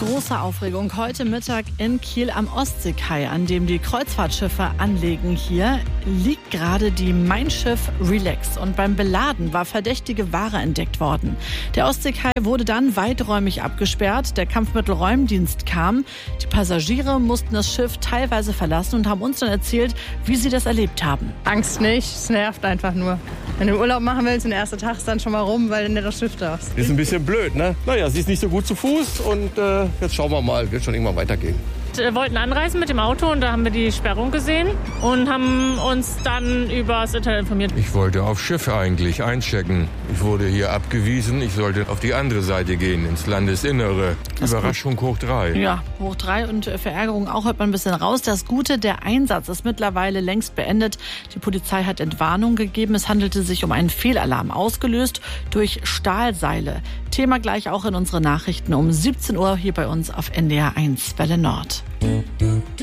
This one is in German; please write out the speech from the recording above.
Große Aufregung heute Mittag in Kiel am Ostseekai, an dem die Kreuzfahrtschiffe anlegen. Hier liegt gerade die Mein Schiff Relax und beim Beladen war verdächtige Ware entdeckt worden. Der Ostseekai wurde dann weiträumig abgesperrt. Der Kampfmittelräumdienst kam. Die Passagiere mussten das Schiff teilweise verlassen und haben uns dann erzählt, wie sie das erlebt haben. Angst nicht, es nervt einfach nur. Wenn du Urlaub machen willst, der erste Tag ist dann schon mal rum, weil du nicht das Schiff darfst. Ist ein bisschen blöd, ne? Naja, sie ist nicht so gut zu Fuß und jetzt schauen wir mal, wird schon irgendwann weitergehen. Wir wollten anreisen mit dem Auto und da haben wir die Sperrung gesehen und haben uns dann über das Internet informiert. Ich wollte aufs Schiff eigentlich einchecken. Ich wurde hier abgewiesen, ich sollte auf die andere Seite gehen, ins Landesinnere. Überraschung hoch 3. Ja, hoch 3 und Verärgerung auch hört man ein bisschen raus. Das Gute, der Einsatz ist mittlerweile längst beendet. Die Polizei hat Entwarnung gegeben. Es handelte sich um einen Fehlalarm, ausgelöst durch Stahlseile. Thema gleich auch in unseren Nachrichten um 17 Uhr hier bei uns auf NDR 1 Welle Nord.